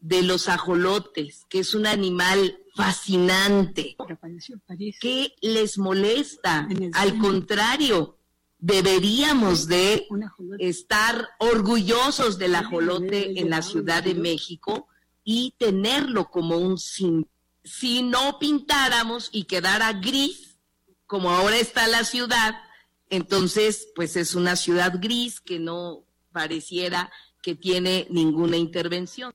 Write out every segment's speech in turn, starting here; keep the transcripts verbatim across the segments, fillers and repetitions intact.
de los ajolotes, que es un animal fascinante. ¿Qué les molesta? Al contrario, deberíamos de estar orgullosos del ajolote en la Ciudad de México y tenerlo como un símbolo. Si no pintáramos y quedara gris, como ahora está la ciudad, entonces pues es una ciudad gris que no pareciera que tiene ninguna intervención.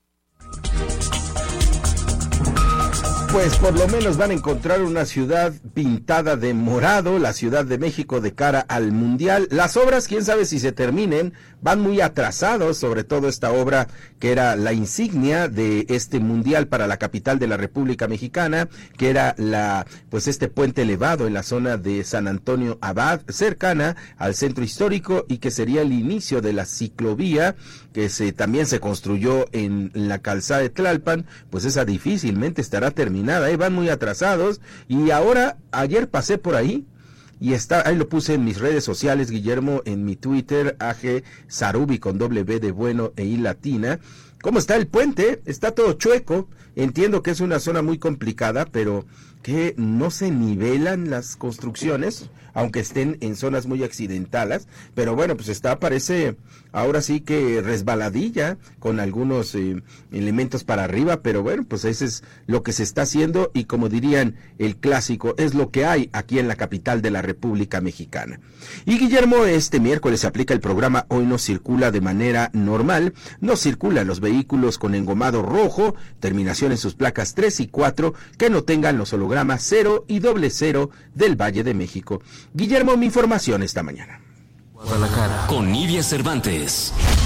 Pues por lo menos van a encontrar una ciudad pintada de morado, la Ciudad de México de cara al Mundial. Las obras, quién sabe si se terminen, van muy atrasados, sobre todo esta obra que era la insignia de este Mundial para la capital de la República Mexicana, que era la, pues este puente elevado en la zona de San Antonio Abad, cercana al centro histórico, y que sería el inicio de la ciclovía, que se, también se construyó en la calzada de Tlalpan. Pues esa difícilmente estará terminada. Nada, eh, van muy atrasados. Y ahora, ayer pasé por ahí y está, ahí lo puse en mis redes sociales, Guillermo, en mi Twitter, A G Sarubi con doble B de bueno e I latina. ¿Cómo está el puente? Está todo chueco. Entiendo que es una zona muy complicada, pero que no se nivelan las construcciones, aunque estén en zonas muy accidentadas. Pero bueno, pues está, parece ahora sí que resbaladilla con algunos eh, elementos para arriba, pero bueno, pues eso es lo que se está haciendo, y como dirían el clásico, es lo que hay aquí en la capital de la República Mexicana. Y Guillermo, este miércoles se aplica el programa Hoy No Circula de manera normal. No circulan los vehículos con engomado rojo, terminación en sus placas tres y cuatro, que no tengan los hologramas cero y doble cero del Valle de México. Guillermo, mi información esta mañana. Guadalajara, con Nidia Cervantes.